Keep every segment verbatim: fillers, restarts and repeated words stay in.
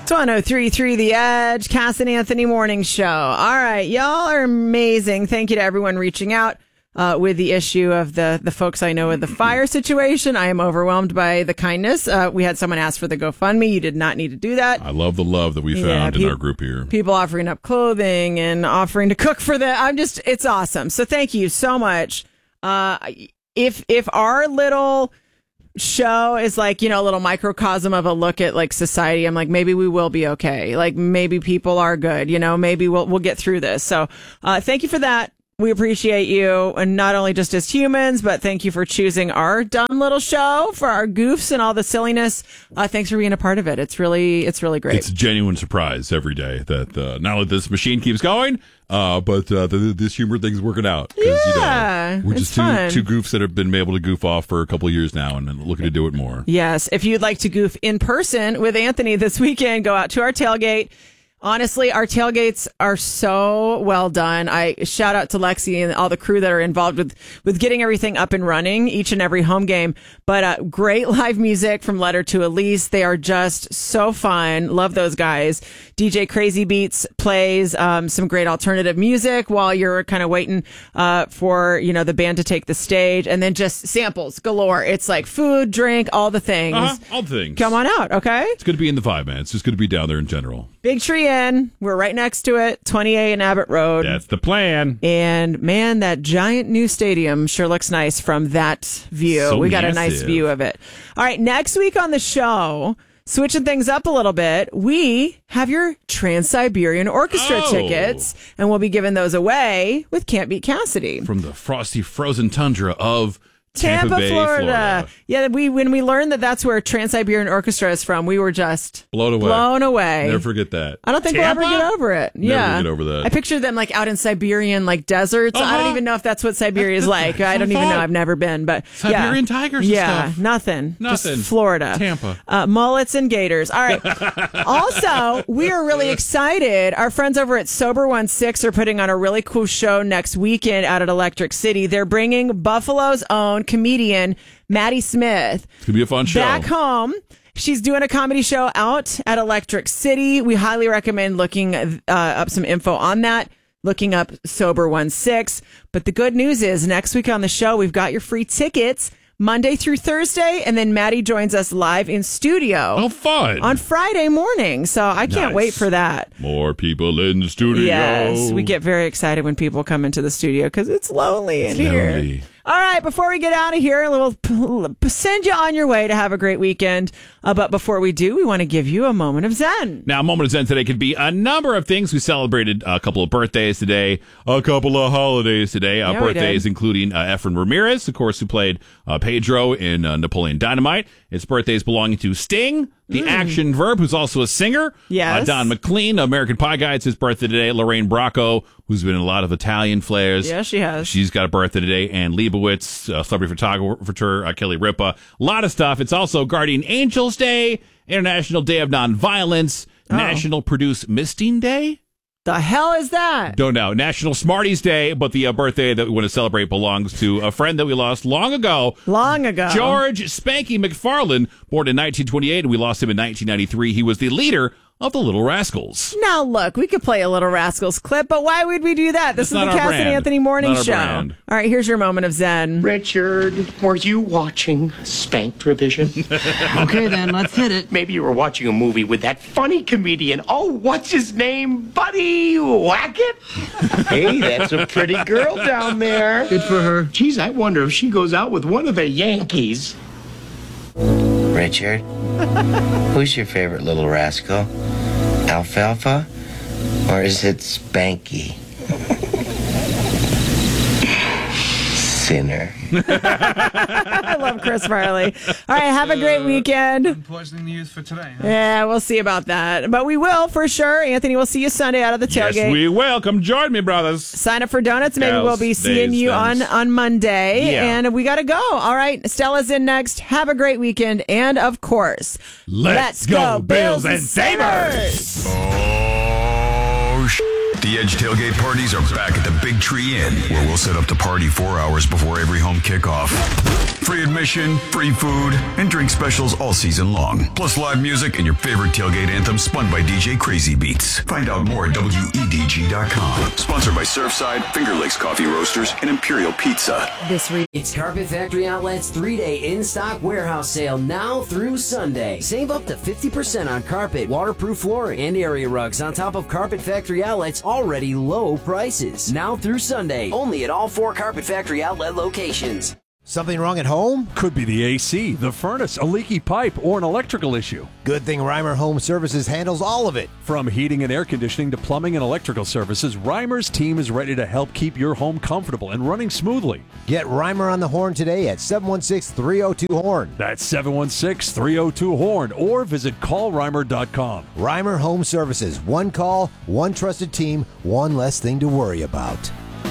It's one oh three point three The Edge, Cass and Anthony Morning Show. All right, y'all are amazing. Thank you to everyone reaching out uh, with the issue of the, the folks I know with the fire situation. I am overwhelmed by the kindness. Uh, we had someone ask for the GoFundMe. You did not need to do that. I love the love that we found yeah, pe- in our group here. People offering up clothing and offering to cook for them. I'm just, it's awesome. So thank you so much. Uh, if if our little show is like, you know, a little microcosm of a look at like society, I'm like, maybe we will be okay. Like maybe people are good, you know, maybe we'll we'll get through this. So uh, thank you for that. We appreciate you, and not only just as humans, but thank you for choosing our dumb little show for our goofs and all the silliness. Uh, thanks for being a part of it. It's really, it's really great. It's a genuine surprise every day that uh, not only this machine keeps going, uh, but uh, the, this humor thing's working out. Yeah, you know, we're just it's two fun. two goofs that have been able to goof off for a couple of years now, and looking to do it more. Yes, if you'd like to goof in person with Anthony this weekend, go out to our tailgate. Honestly, our tailgates are so well done. I shout out to Lexi and all the crew that are involved with, with getting everything up and running each and every home game. But uh, great live music from Letter to Elise. They are just so fun. Love those guys. D J Crazy Beats plays um, some great alternative music while you're kind of waiting uh, for, you know, the band to take the stage. And then just samples galore. It's like food, drink, all the things. Uh-huh, all the things. Come on out, okay? It's good to be in the vibe, man. It's just good to be down there in general. Big Tree Inn. We're right next to it, twenty A and Abbott Road. That's the plan. And man, that giant new stadium sure looks nice from that view. So we got massive. a nice view of it. All right, next week on the show, switching things up a little bit, we have your Trans-Siberian Orchestra oh. tickets, and we'll be giving those away with Can't Beat Cassidy. From the frosty, frozen tundra of Tampa, Tampa Bay, Florida. Florida. Yeah, we when we learned that that's where Trans-Siberian Orchestra is from, we were just blown away. Blown away. Never forget that. I don't think Tampa? we'll ever get over it. Never yeah, get over that. I picture them like out in Siberian like deserts. Uh-huh. I don't even know if that's what Siberia is like. I don't even know. I've never been, but Siberian yeah. tigers. And yeah, stuff. nothing. Nothing. Just Florida, Tampa, uh, mullets and gators. All right. Also, we are really excited. Our friends over at Sober One Six are putting on a really cool show next weekend out at Electric City. They're bringing Buffalo's own comedian Maddie Smith. It's gonna be a fun show. Back home. She's doing a comedy show out at Electric City. We highly recommend looking uh, up some info on that, looking up Sober One Six. But the good news is next week on the show, we've got your free tickets Monday through Thursday, and then Maddie joins us live in studio. Oh, fun. On Friday morning. So I can't nice. wait for that. More people in the studio. Yes, we get very excited when people come into the studio because it's lonely in here. Lonely. All right, before we get out of here, we'll send you on your way to have a great weekend. Uh, but before we do, we want to give you a moment of Zen. Now, a moment of Zen today could be a number of things. We celebrated a couple of birthdays today, a couple of holidays today. Uh, Yeah, we birthdays did. including uh, Efren Ramirez, of course, who played uh, Pedro in uh, Napoleon Dynamite. It's birthdays belonging to Sting, the Mm. action verb, who's also a singer. Yes. Uh, Don McLean, American Pie Guy, it's his birthday today. Lorraine Bracco, who's been in a lot of Italian flares. Yeah, she has. She's got a birthday today. And Leibowitz, uh, celebrity photographer, uh, Kelly Ripa. A lot of stuff. It's also Guardian Angels Day, International Day of Nonviolence, Oh. National Produce Misting Day. The hell is that? Don't know. National Smarties Day, but the uh, birthday that we want to celebrate belongs to a friend that we lost long ago. Long ago. George Spanky McFarlane, born in nineteen twenty-eight, and we lost him in nineteen ninety-three. He was the leader of the Little Rascals. Now, look, we could play a Little Rascals clip, but why would we do that? This That's is the not our Cass and brand. Anthony Morning Not our Show. brand. All right, here's your moment of Zen. Richard, were you watching Spanked Revision? Okay, then, let's hit it. Maybe you were watching a movie with that funny comedian. Oh, what's his name? Buddy Wackett? Hey, that's a pretty girl down there. Good for her. Geez, I wonder if she goes out with one of the Yankees. Richard, who's your favorite little rascal? Alfalfa? Or is it Spanky? Sinner. I love Chris Farley. All right, have a great weekend. Poisoning the youth for today, huh? Yeah, we'll see about that. But we will, for sure. Anthony, we'll see you Sunday out of the tailgate. Yes, we will. Come join me, brothers. Sign up for donuts. Maybe Gals, we'll be seeing days, you on, stems. on Monday. Yeah. And we got to go. All right, Stella's in next. Have a great weekend. And, of course, Let's go, Bills and Sabres! Oh, sh- The Edge tailgate parties are back at the Big Tree Inn, where we'll set up the party four hours before every home kickoff. Free admission, free food, and drink specials all season long. Plus live music and your favorite tailgate anthem spun by D J Crazy Beats. Find out more at W E D G dot com. Sponsored by Surfside, Finger Lakes Coffee Roasters, and Imperial Pizza. This re- It's Carpet Factory Outlet's three-day in-stock warehouse sale now through Sunday. Save up to fifty percent on carpet, waterproof flooring, and area rugs on top of Carpet Factory Outlet's already low prices. Now through Sunday, only at all four Carpet Factory Outlet locations. Something wrong at home? Could be the A C, the furnace, a leaky pipe, or an electrical issue. Good thing Reimer Home Services handles all of it. From heating and air conditioning to plumbing and electrical services, Reimer's team is ready to help keep your home comfortable and running smoothly. Get Reimer on the horn today at seven one six, three oh two, horn. That's seven one six, three oh two, horn, or visit call reimer dot com. Reimer Home Services. One call, one trusted team, one less thing to worry about.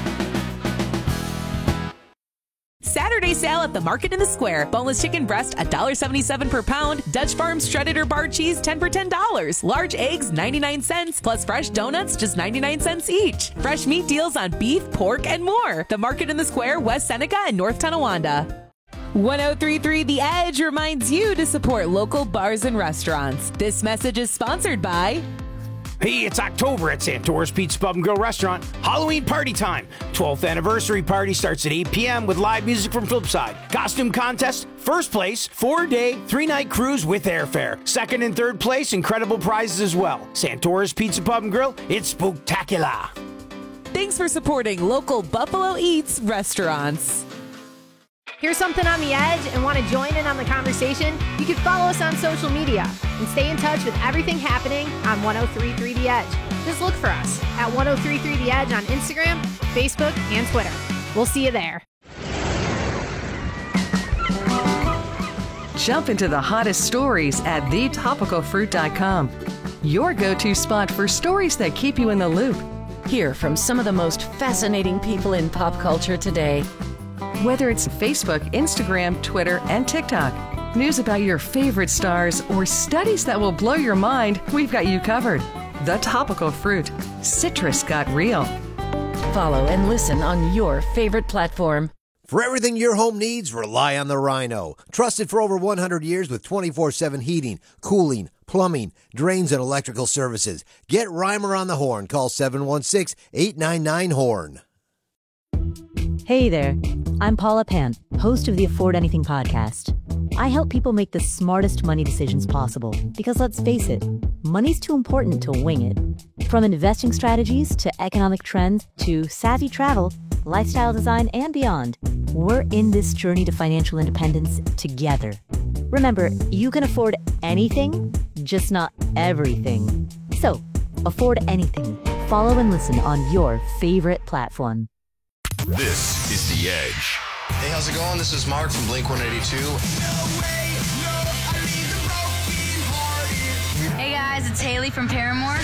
Saturday sale at the Market in the Square. Boneless chicken breast, one dollar seventy-seven per pound. Dutch Farms shredded or bar cheese, ten for ten dollars. Large eggs, ninety-nine cents. Plus fresh donuts, just ninety-nine cents each. Fresh meat deals on beef, pork, and more. The Market in the Square, West Seneca and North Tonawanda. one oh three point three The Edge reminds you to support local bars and restaurants. This message is sponsored by... Hey, it's October at Santora's Pizza Pub and Grill Restaurant. Halloween party time. twelfth anniversary party starts at eight p.m. with live music from Flipside. Costume contest, first place, four-day, three-night cruise with airfare. Second and third place, incredible prizes as well. Santora's Pizza Pub and Grill, it's spooktacular. Thanks for supporting local Buffalo Eats restaurants. Here's something on the edge and want to join in on the conversation? You can follow us on social media and stay in touch with everything happening on one oh three point three The Edge. Just look for us at one oh three point three The Edge on Instagram, Facebook, and Twitter. We'll see you there. Jump into the hottest stories at the topical fruit dot com. Your go-to spot for stories that keep you in the loop. Hear from some of the most fascinating people in pop culture today. Whether it's Facebook, Instagram, Twitter, and TikTok, news about your favorite stars, or studies that will blow your mind, we've got you covered. The Topical Fruit. Citrus got real. Follow and listen on your favorite platform. For everything your home needs, rely on the Rhino. Trusted for over one hundred years with twenty-four seven heating, cooling, plumbing, drains, and electrical services. Get Reimer on the horn. Call seven one six, eight nine nine, horn. Hey there, I'm Paula Pant, host of the Afford Anything podcast. I help people make the smartest money decisions possible because, let's face it, money's too important to wing it. From investing strategies to economic trends to savvy travel, lifestyle design, and beyond, we're in this journey to financial independence together. Remember, you can afford anything, just not everything. So, afford anything. Follow and listen on your favorite platform. This is The Edge. Hey, how's it going? This is Mark from Blink one eighty-two. Hey guys, it's Haley from Paramore.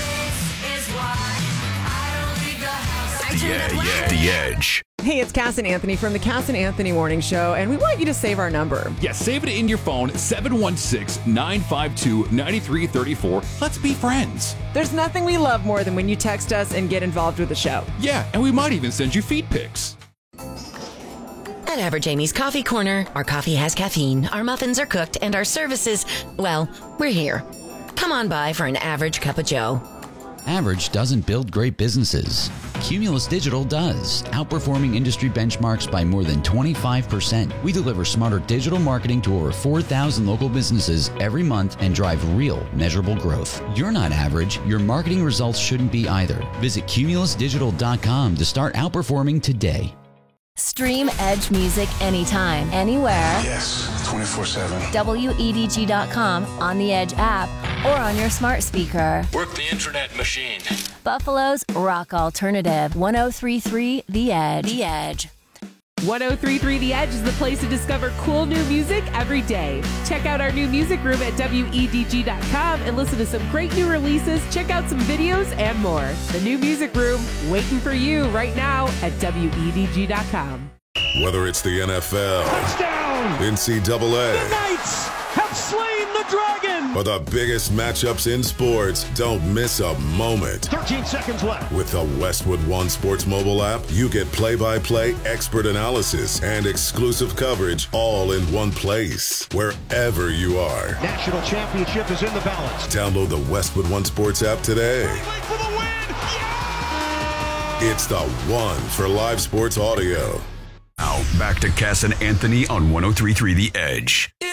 Yeah, yeah, The Edge. Hey, it's Cass and Anthony from the Cass and Anthony Morning Show, and we want you to save our number. Yes, save it in your phone, seven one six, nine five two, nine three three four. Let's be friends. There's nothing we love more than when you text us and get involved with the show. Yeah, and we might even send you feed pics. At Average Amy's Coffee Corner, our coffee has caffeine, our muffins are cooked, and our services, well, we're here. Come on by for an average cup of joe. Average doesn't build great businesses. Cumulus Digital does, outperforming industry benchmarks by more than twenty-five percent. We deliver smarter digital marketing to over four thousand local businesses every month and drive real, measurable growth. You're not average. Your marketing results shouldn't be either. Visit cumulus digital dot com to start outperforming today. Stream Edge music anytime, anywhere. Yes, twenty-four seven. W E D G dot com, on the Edge app, or on your smart speaker. Work the internet machine. Buffalo's rock alternative, one oh three point three The Edge. The Edge. one oh three point three The Edge is the place to discover cool new music every day. Check out our new music room at W E D G dot com and listen to some great new releases, check out some videos, and more. The new music room waiting for you right now at W E D G dot com. Whether it's the N F L, touchdown, N C double A, the Knights have slain the Dragon! For the biggest matchups in sports, don't miss a moment. thirteen seconds left. With the Westwood One Sports mobile app, you get play-by-play expert analysis and exclusive coverage all in one place, wherever you are. National championship is in the balance. Download the Westwood One Sports app today. For the win! Yeah! It's the one for live sports audio. Now, back to Cass and Anthony on one oh three point three The Edge.